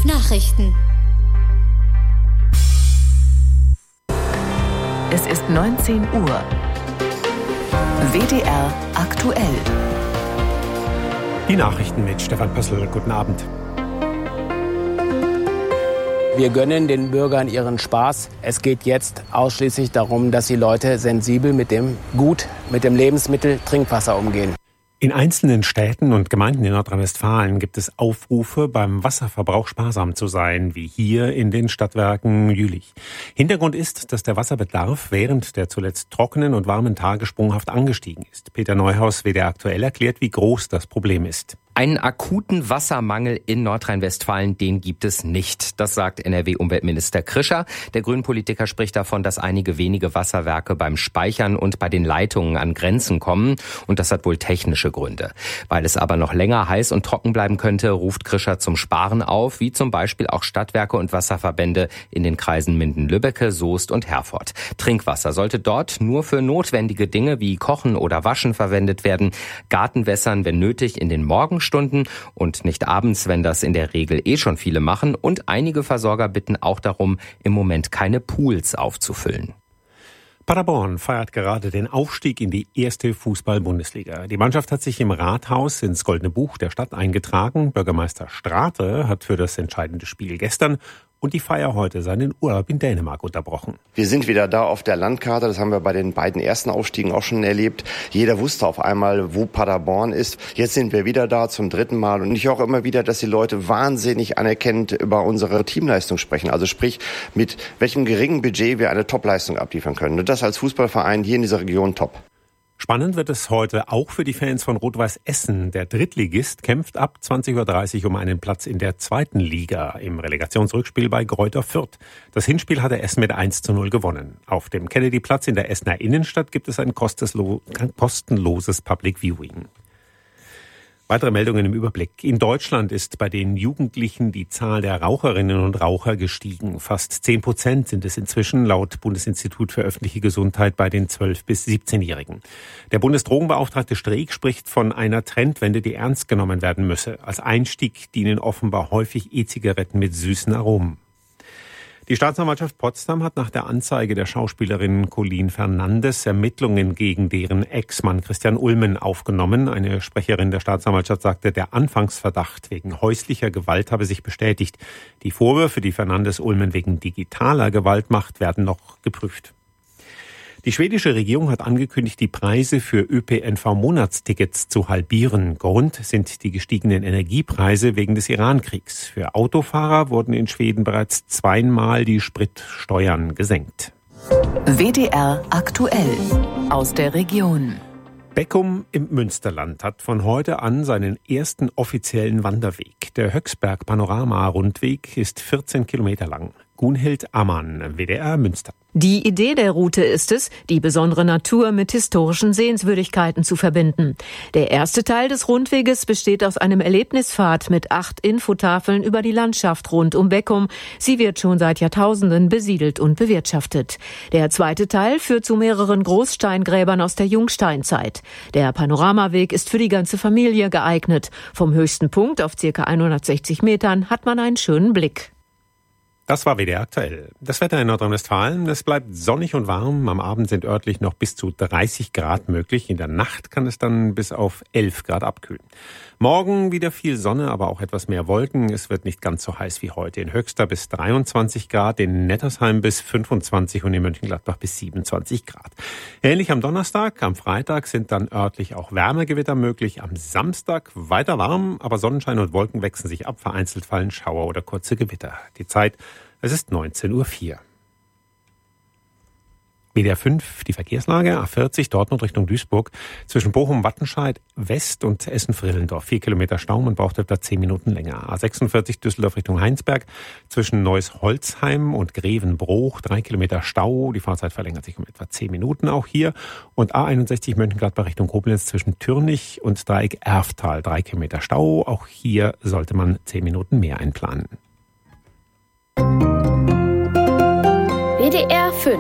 Nachrichten. Es ist 19 Uhr. WDR aktuell. Die Nachrichten mit Stefan Pössl. Guten Abend. Wir gönnen den Bürgern ihren Spaß. Es geht jetzt ausschließlich darum, dass die Leute sensibel mit dem Lebensmittel Trinkwasser umgehen. In einzelnen Städten und Gemeinden in Nordrhein-Westfalen gibt es Aufrufe, beim Wasserverbrauch sparsam zu sein, wie hier in den Stadtwerken Jülich. Hintergrund ist, dass der Wasserbedarf während der zuletzt trockenen und warmen Tage sprunghaft angestiegen ist. Peter Neuhaus, WDR aktuell, erklärt, wie groß das Problem ist. Einen akuten Wassermangel in Nordrhein-Westfalen, den gibt es nicht. Das sagt NRW-Umweltminister Krischer. Der Grünen-Politiker spricht davon, dass einige wenige Wasserwerke beim Speichern und bei den Leitungen an Grenzen kommen. Und das hat wohl technische Gründe. Weil es aber noch länger heiß und trocken bleiben könnte, ruft Krischer zum Sparen auf, wie zum Beispiel auch Stadtwerke und Wasserverbände in den Kreisen Minden-Lübbecke, Soest und Herford. Trinkwasser sollte dort nur für notwendige Dinge wie Kochen oder Waschen verwendet werden. Gartenwässern, wenn nötig, in den Morgenstunden und nicht abends, wenn das in der Regel schon viele machen. Und einige Versorger bitten auch darum, im Moment keine Pools aufzufüllen. Paderborn feiert gerade den Aufstieg in die erste Fußball-Bundesliga. Die Mannschaft hat sich im Rathaus ins Goldene Buch der Stadt eingetragen. Bürgermeister Strate hat für das entscheidende Spiel gestern und die Feier heute seinen Urlaub in Dänemark unterbrochen. Wir sind wieder da auf der Landkarte. Das haben wir bei den beiden ersten Aufstiegen auch schon erlebt. Jeder wusste auf einmal, wo Paderborn ist. Jetzt sind wir wieder da zum dritten Mal. Und ich höre immer wieder, dass die Leute wahnsinnig anerkennend über unsere Teamleistung sprechen. Also sprich, mit welchem geringen Budget wir eine Topleistung abliefern können. Und das als Fußballverein hier in dieser Region top. Spannend wird es heute auch für die Fans von Rot-Weiß Essen. Der Drittligist kämpft ab 20.30 Uhr um einen Platz in der zweiten Liga im Relegationsrückspiel bei Greuther Fürth. Das Hinspiel hatte Essen mit 1:0 gewonnen. Auf dem Kennedy-Platz in der Essener Innenstadt gibt es ein kostenloses Public Viewing. Weitere Meldungen im Überblick. In Deutschland ist bei den Jugendlichen die Zahl der Raucherinnen und Raucher gestiegen. Fast 10% sind es inzwischen laut Bundesinstitut für öffentliche Gesundheit bei den 12- bis 17-Jährigen. Der Bundesdrogenbeauftragte Streeck spricht von einer Trendwende, die ernst genommen werden müsse. Als Einstieg dienen offenbar häufig E-Zigaretten mit süßen Aromen. Die Staatsanwaltschaft Potsdam hat nach der Anzeige der Schauspielerin Colleen Fernandes Ermittlungen gegen deren Ex-Mann Christian Ulmen aufgenommen. Eine Sprecherin der Staatsanwaltschaft sagte, der Anfangsverdacht wegen häuslicher Gewalt habe sich bestätigt. Die Vorwürfe, die Fernandes Ulmen wegen digitaler Gewalt macht, werden noch geprüft. Die schwedische Regierung hat angekündigt, die Preise für ÖPNV-Monatstickets zu halbieren. Grund sind die gestiegenen Energiepreise wegen des Iran-Kriegs. Für Autofahrer wurden in Schweden bereits zweimal die Spritsteuern gesenkt. WDR aktuell aus der Region. Beckum im Münsterland hat von heute an seinen ersten offiziellen Wanderweg. Der Höchsberg-Panorama-Rundweg ist 14 Kilometer lang. Gunhild Ammann, WDR Münster. Die Idee der Route ist es, die besondere Natur mit historischen Sehenswürdigkeiten zu verbinden. Der erste Teil des Rundweges besteht aus einem Erlebnispfad mit 8 Infotafeln über die Landschaft rund um Beckum. Sie wird schon seit Jahrtausenden besiedelt und bewirtschaftet. Der zweite Teil führt zu mehreren Großsteingräbern aus der Jungsteinzeit. Der Panoramaweg ist für die ganze Familie geeignet. Vom höchsten Punkt auf ca. 160 Metern hat man einen schönen Blick. Das war WDR aktuell. Das Wetter in Nordrhein-Westfalen, es bleibt sonnig und warm. Am Abend sind örtlich noch bis zu 30 Grad möglich. In der Nacht kann es dann bis auf 11 Grad abkühlen. Morgen wieder viel Sonne, aber auch etwas mehr Wolken. Es wird nicht ganz so heiß wie heute. In Höxter bis 23 Grad, in Nettersheim bis 25 und in Mönchengladbach bis 27 Grad. Ähnlich am Donnerstag, am Freitag sind dann örtlich auch Wärmegewitter möglich. Am Samstag weiter warm, aber Sonnenschein und Wolken wechseln sich ab. Vereinzelt fallen Schauer oder kurze Gewitter. Die Zeit, es ist 19:04 Uhr. WDR 5, die Verkehrslage, A40 Dortmund Richtung Duisburg, zwischen Bochum-Wattenscheid West und Essen-Frillendorf. 4 Kilometer Stau, man braucht etwa 10 Minuten länger. A46 Düsseldorf Richtung Heinsberg, zwischen Neuss-Holzheim und Grevenbruch 3 Kilometer Stau. Die Fahrzeit verlängert sich um etwa 10 Minuten auch hier. Und A61 Mönchengladbach Richtung Koblenz zwischen Türnich und Dreieck Erftal 3 Kilometer Stau. Auch hier sollte man 10 Minuten mehr einplanen. WDR 5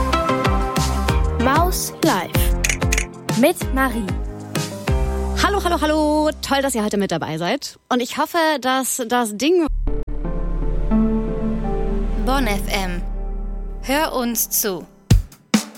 Maus Live mit Marie. Hallo, hallo, hallo. Toll, dass ihr heute mit dabei seid. Und ich hoffe, dass das Ding... Bonn FM. Hör uns zu.